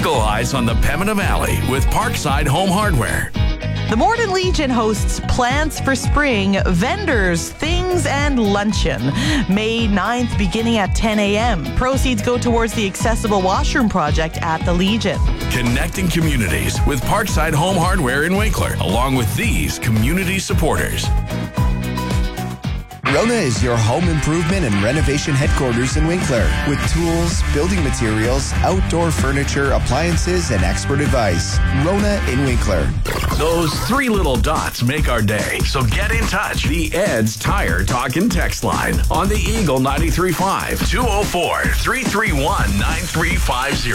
Eagle Eyes on the Pembina Valley with Parkside Home Hardware. The Morden Legion hosts Plants for Spring, Vendors, Things, and Luncheon. May 9th, beginning at 10 a.m. Proceeds go towards the accessible washroom project at the Legion. Connecting communities with Parkside Home Hardware in Winkler, along with these community supporters. Rona is your home improvement and renovation headquarters in Winkler with tools, building materials, outdoor furniture, appliances, and expert advice. Rona in Winkler. Those three little dots make our day. So get in touch. The Ed's Tire Talk and Text line on the Eagle 93.5 204-331-9350.